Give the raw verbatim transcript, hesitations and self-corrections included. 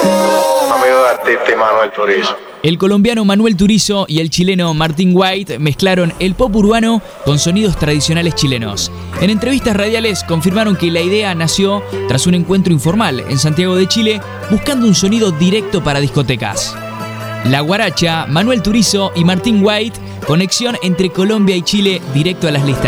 Amigo de artista y Manuel Turizo. El colombiano Manuel Turizo y el chileno Martín White mezclaron el pop urbano con sonidos tradicionales chilenos. En entrevistas radiales confirmaron que la idea nació tras un encuentro informal en Santiago de Chile, buscando un sonido directo para discotecas. La Guaracha, Manuel Turizo y Martín White, conexión entre Colombia y Chile directo a las listas.